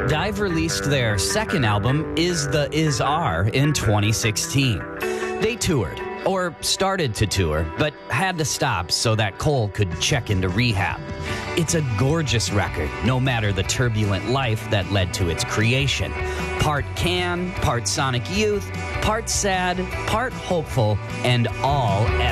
Dive released their second album, Is the Is Are, in 2016. They toured, or started to tour, but had to stop so that Cole could check into rehab. It's a gorgeous record, no matter the turbulent life that led to its creation. Part Can, part Sonic Youth, part sad, part hopeful, and all